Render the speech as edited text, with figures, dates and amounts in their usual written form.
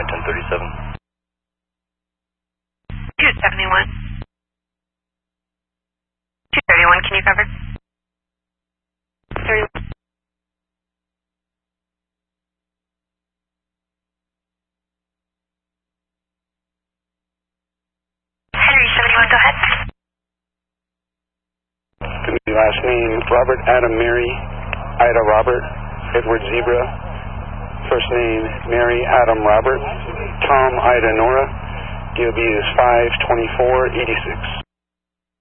1037. 271. 231, can you cover? 31. Henry 71, go ahead. Last name, Robert Adam Mary, Ida Robert, Edward Zebra. First name, Mary Adam Robert, Tom Ida Nora. DOB is 52486.